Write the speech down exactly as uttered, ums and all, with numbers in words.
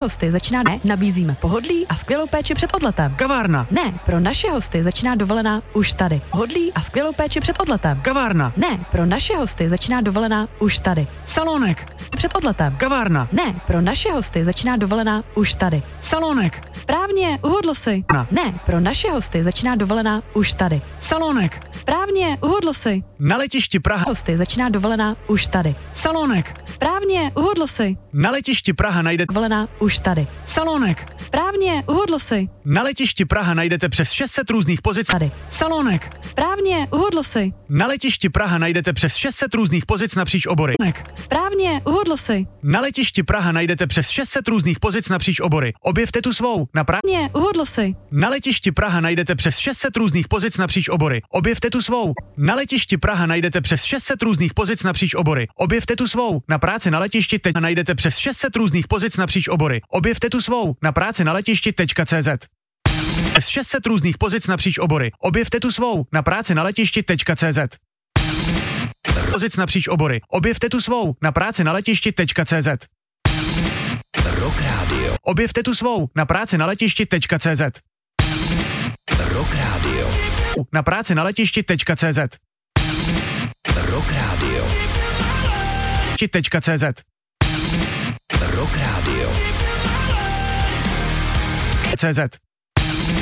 hosty začíná ne, nabízíme pohodlí a skvělou péči před odletem. Kavárna. Ne, pro naše hosty začíná dovolená už tady. Pohodlí a skvělou péči před odletem. Kavárna. Ne, pro naše hosty začíná dovolená už tady. Salonek. S před odletem. Kavárna. Ne, pro naše hosty začíná dovolená už tady. Salonek. Správně, uhodl si. Na. Ne, pro naše hosty začíná dovolená už tady. Salonek. Správně, uhodl si. Na letišti Praha. Hosty začíná dovolená už tady. Salonek. Správně, uhodl si. Na letišti Praha najdete Dovolená už tady. Salonek. Správně, uhodl si. Na letišti Praha najdete přes šest set různých pozic. Tady. Salonek. Správně, uhodl si. Na letišti Praha najdete přes šest set různých pozic napříč obory. Správně, uhodl si. Na letišti Praha najdete přes šest set různých pozic napříč obory. Objevte tu svou. Na pra... Správně, uhodl si. Na letišti Praha najdete přes šest set různých pozic napříč obory. Objevte tu svou. Na letišti Praha najdete přes šest set různých pozic napříč obory. Objevte tu svou. Na práci na letišti teď najdete přes šest set různých pozic napříč obory. Objevte tu svou. Na práci na letišti.cz. Přes šest set různých pozic napříč obory. Objevte tu svou. Na práci na letišti.cz. Pozic napříč obory. Objevte tu svou. Na práci na letišti.cz. Rock Radio. Objevte tu svou. Na práci na letišti.cz. Rock Radio. Na práci na letišti.cz. Rock Radio. .cz. Rock Radio. CZ.